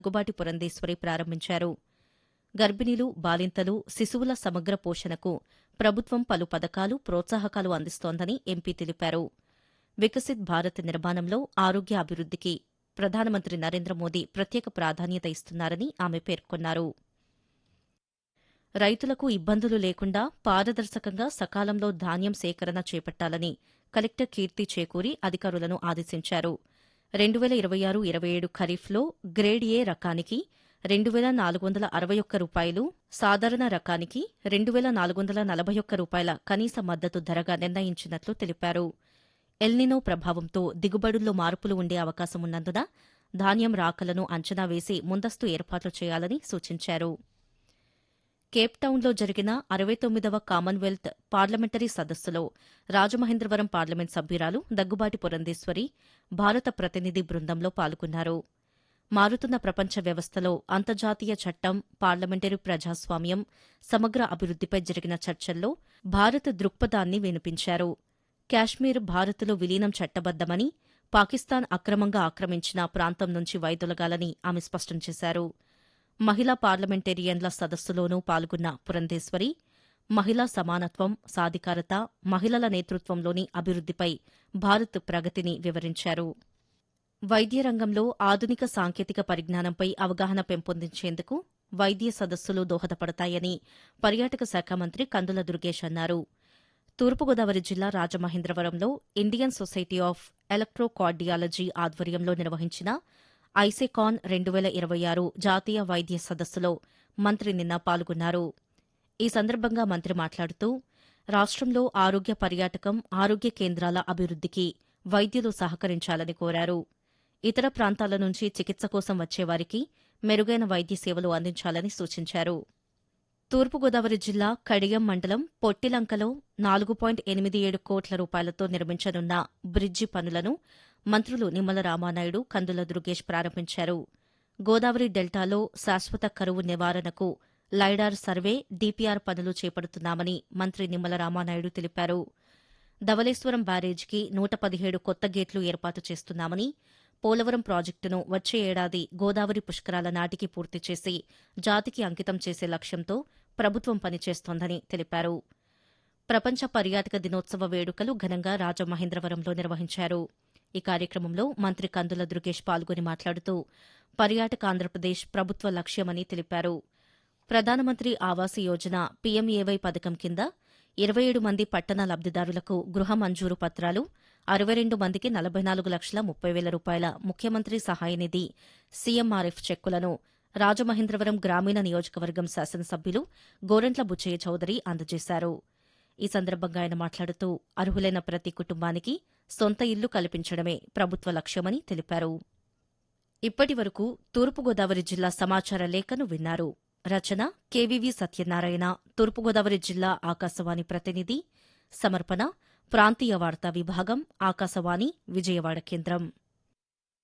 దగ్గుబాటి పురంధేశ్వరి ప్రారంభించారు. గర్భిణీలు, బాలింతలు, శిశువుల సమగ్ర పోషణకు ప్రభుత్వం పలు పథకాలు, ప్రోత్సాహకాలు అందిస్తోందని ఎంపీ తెలిపారు. వికసిత్ భారత్ నిర్మాణంలో ఆరోగ్య అభివృద్దికి ప్రధానమంత్రి నరేంద్ర మోదీ ప్రత్యేక ప్రాధాన్యత ఇస్తున్నారని ఆమె పేర్కొన్నారు. రైతులకు ఇబ్బందులు లేకుండా పారదర్శకంగా సకాలంలో ధాన్యం సేకరణ చేపట్టాలని కలెక్టర్ కీర్తి చేకూరి అధికారులను ఆదేశించారు. 2026-27 ఖరీఫ్లో గ్రేడ్ ఏ రకానికి రూ. 2,461, సాధారణ రకానికి రూ. 2,441 కనీస మద్దతు ధరగా నిర్ణయించినట్లు తెలిపారు. ఎల్నినో ప్రభావంతో దిగుబడుల్లో మార్పులు ఉండే అవకాశం ఉన్నందున ధాన్యం రాకలను అంచనా వేసి ముందస్తు ఏర్పాట్లు చేయాలని సూచించారు. కేప్టౌన్లో జరిగిన 69వ కామన్వెల్త్ పార్లమెంటరీ సదస్సులో రాజమహేంద్రవరం పార్లమెంట్ సభ్యురాలు దగ్గుబాటి పురంధేశ్వరి భారత ప్రతినిధి బృందంలో పాల్గొన్నారు. మారుతున్న ప్రపంచ వ్యవస్థలో అంతర్జాతీయ చట్టం, పార్లమెంటరీ ప్రజాస్వామ్యం, సమగ్ర అభివృద్దిపై జరిగిన చర్చల్లో భారత దృక్పథాన్ని వినిపించారు. కాశ్మీర్ భారత్లో విలీనం చట్టబద్దమని, పాకిస్తాన్ అక్రమంగా ఆక్రమించిన ప్రాంతం నుంచి వైదొలగాలని ఆమె స్పష్టం చేశారు. మహిళా పార్లమెంటేరియన్ల సదస్సులోనూ పాల్గొన్న పురంధేశ్వరి మహిళా సమానత్వం, సాధికారత, మహిళల నేతృత్వంలోని అభివృద్దిపై భారత్ ప్రగతిని వివరించారు. వైద్య రంగంలో ఆధునిక సాంకేతిక పరిజ్ఞానంపై అవగాహన పెంపొందించేందుకు వైద్య సదస్సులు దోహదపడతాయని పర్యాటక శాఖ మంత్రి కందుల దుర్గేష్ అన్నారు. తూర్పుగోదావరి జిల్లా రాజమహేంద్రవరంలో ఇండియన్ సొసైటీ ఆఫ్ ఎలక్ట్రోకార్డియాలజీ ఆధ్వర్యంలో నిర్వహించిన ఐసెకాన్ 2026 జాతీయ వైద్య సదస్సులో మంత్రి నిన్న పాల్గొన్నారు. ఈ సందర్భంగా మంత్రి మాట్లాడుతూ రాష్ట్రంలో ఆరోగ్య పర్యాటకం, ఆరోగ్య కేంద్రాల అభివృద్దికి వైద్యులు సహకరించాలని కోరారు. ఇతర ప్రాంతాల నుంచి చికిత్స కోసం వచ్చేవారికి మెరుగైన వైద్య సేవలు అందించాలని సూచించారు. తూర్పుగోదావరి జిల్లా కడియం మండలం పొట్టిలంకలో 4.87 కోట్ల రూపాయలతో నిర్మించనున్న బ్రిడ్జి పనులను మంత్రులు నిమ్మల రామానాయుడు, కందుల దుర్గేష్ ప్రారంభించారు. గోదావరి డెల్టాలో శాశ్వత కరువు నివారణకు లైడార్ సర్వే, డీపీఆర్ పనులు చేపడుతున్నామని మంత్రి నిమ్మల రామానాయుడు తెలిపారు. ధవళేశ్వరం బ్యారేజీకి 117 కొత్త గేట్లు ఏర్పాటు చేస్తున్నామని, పోలవరం ప్రాజెక్టును వచ్చే ఏడాది గోదావరి పుష్కరాల నాటికి పూర్తి చేసి జాతికి అంకితం చేసే లక్ష్యంతో ప్రభుత్వం పనిచేస్తోందని తెలిపారు. ప్రపంచ పర్యాటక దినోత్సవ వేడుకలు ఘనంగా రాజమహేంద్రవరంలో నిర్వహించారు. ఈ కార్యక్రమంలో మంత్రి కందుల దుర్గేష్ పాల్గొని మాట్లాడుతూ పర్యాటక ఆంధ్రప్రదేశ్ ప్రభుత్వ లక్ష్యమని తెలిపారు. ప్రధానమంత్రి ఆవాస్ యోజన పీఎంఏవై పథకం కింద 27 మంది పట్టణ లబ్దిదారులకు గృహ మంజూరు పత్రాలు, 62 మందికి 44,30,000 రూపాయల ముఖ్యమంత్రి సహాయ నిధి సీఎంఆర్ఎఫ్ చెక్కులను రాజమహేంద్రవరం గ్రామీణ నియోజకవర్గం శాసనసభ్యులు గోరంట్ల బుచ్చయ్య చౌదరి అందజేశారు. ఈ సందర్భంగా ఆయన మాట్లాడుతూ అర్హులైన ప్రతి కుటుంబానికి సొంత ఇల్లు కల్పించడమే ప్రభుత్వ లక్ష్యమని తెలిపారు. ఇప్పటి వరకు తూర్పుగోదావరి జిల్లా సమాచార లేఖను విన్నారు. రచన కేవీవీ సత్యనారాయణ, తూర్పుగోదావరి జిల్లా ఆకాశవాణి ప్రతినిధి. సమర్పణ ప్రాంతీయ వార్తా విభాగం, ఆకాశవాణి విజయవాడ కేంద్రం.